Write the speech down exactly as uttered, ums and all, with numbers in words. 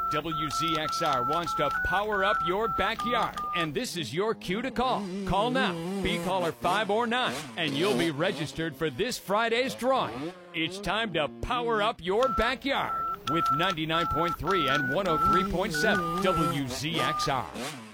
W Z X R wants to power up your backyard, and this is your cue to call. Call now, be caller five or nine, and you'll be registered for this Friday's drawing. It's time to power up your backyard with ninety-nine point three and one oh three point seven W Z X R.